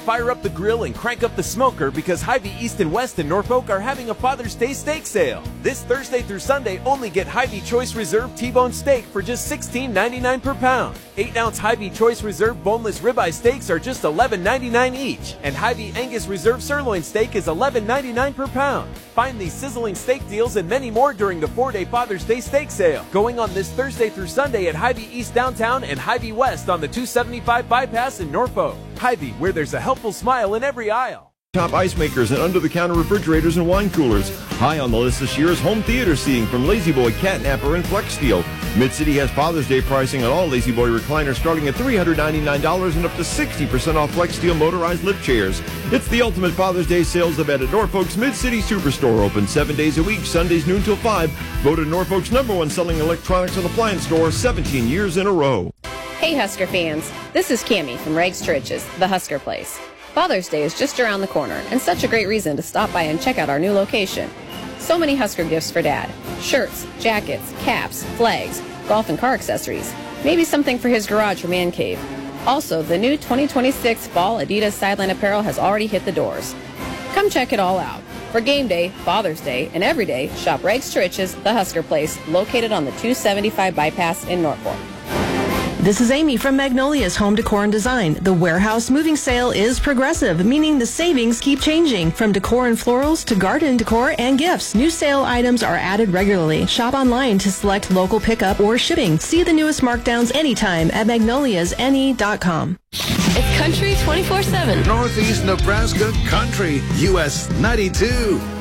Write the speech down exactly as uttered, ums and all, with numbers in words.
Fire up the grill and crank up the smoker because Hy-Vee East and West in Norfolk are having a Father's Day steak sale. This Thursday through Sunday, only get Hy-Vee Choice Reserve T-bone steak for just sixteen ninety-nine per pound. eight ounce Hy-Vee Choice Reserve boneless ribeye steaks are just eleven ninety-nine each, and Hy-Vee Angus Reserve sirloin steak is eleven ninety-nine per pound. Find these sizzling steak deals and many more during the four-day Father's Day steak sale, going on this Thursday through Sunday at Hy-Vee East downtown and Hy-Vee West on the two seventy-five bypass in Norfolk. Hy-Vee, where there's a helpful smile in every aisle. Top ice makers and under-the-counter refrigerators and wine coolers. High on the list this year is home theater seating from La-Z-Boy, Catnapper, and Flex Steel. Mid-City has Father's Day pricing on all La-Z-Boy recliners starting at three hundred ninety-nine dollars and up to sixty percent off Flex Steel motorized lift chairs. It's the ultimate Father's Day sales event at Norfolk's Mid-City Superstore, open seven days a week, Sundays noon till five. Voted Norfolk's number one selling electronics and appliance store seventeen years in a row. Hey Husker fans, this is Cammie from Rags to Riches, the Husker Place. Father's Day is just around the corner, and such a great reason to stop by and check out our new location. So many Husker gifts for Dad. Shirts, jackets, caps, flags, golf and car accessories. Maybe something for his garage or man cave. Also, the new twenty twenty-six Fall Adidas Sideline apparel has already hit the doors. Come check it all out. For game day, Father's Day, and every day, shop Rags to Riches, the Husker Place, located on the two seventy-five bypass in Norfolk. This is Amy from Magnolia's Home Decor and Design. The warehouse moving sale is progressive, meaning the savings keep changing. From decor and florals to garden decor and gifts, new sale items are added regularly. Shop online to select local pickup or shipping. See the newest markdowns anytime at magnolias n e dot com. It's Country twenty-four seven. Northeast Nebraska Country, U S ninety-two.